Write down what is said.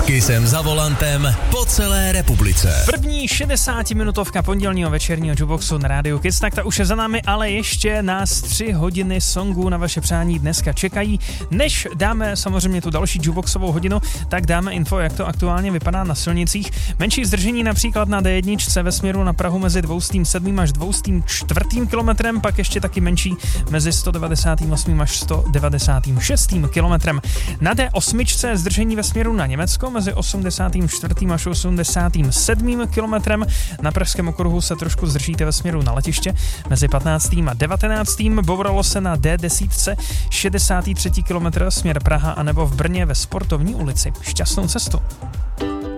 Kissem za volantem po celé republice. První 60-minutovka pondělního večerního Jukeboxu na rádiu Kiss, tak ta už je za námi, ale ještě nás 3 hodiny songů na vaše přání dneska čekají. Než dáme samozřejmě tu další Jukeboxovou hodinu, tak dáme info, jak to aktuálně vypadá na silnicích. Menší zdržení například na D1 ve směru na Prahu mezi 207. až 204. kilometrem, pak ještě taky menší mezi 198. až 196. kilometrem. Na D8 zdržení ve směru na Německo mezi 84. až 87. kilometrem. Na Pražském okruhu se trošku zdržíte ve směru na letiště mezi 15. a 19. Bouralo se na D10 63. kilometr směr Praha anebo v Brně ve Sportovní ulici. Šťastnou cestu.